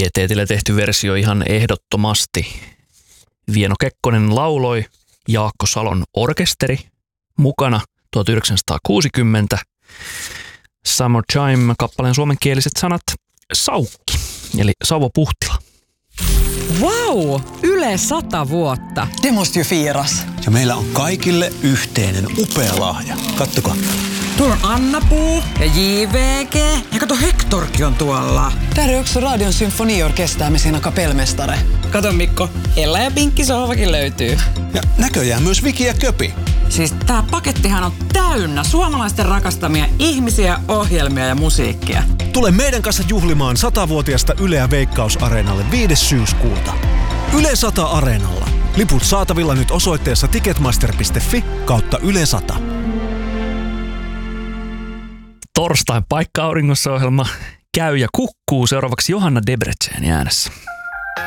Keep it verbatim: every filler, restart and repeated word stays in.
pieteetillä tehty versio ihan ehdottomasti. Vieno Kekkonen lauloi, Jaakko Salon orkesteri mukana tuhatyhdeksänsataakuusikymmentä. Summertime kappaleen suomenkieliset sanat Saukki, eli Sauvo Puhtila. Vau! Yle sata vuotta. Det måste ju firas. Ja meillä on kaikille yhteinen upea lahja. Kattokaa. Tuolla on Anna-Puu ja J V G. Ja kato, Hektorkin on tuolla. Där är också Radion symfoniorkester med sina kapellmästare. Kato Mikko, Ella ja Pinkki sohvakin löytyy. Ja näköjään myös Viki ja Köpi. Siis tää pakettihan on täynnä suomalaisten rakastamia ihmisiä, ohjelmia ja musiikkia. Tule meidän kanssa juhlimaan satavuotiaasta Yleä Veikkaus-areenalle viides syyskuuta. Yle sata Areenalla. Liput saatavilla nyt osoitteessa ticketmaster piste fi kautta Yle sata. Torstain paikka-auringossa ohjelma käy ja kukkuu. Seuraavaksi Johanna Debreceni äänessä.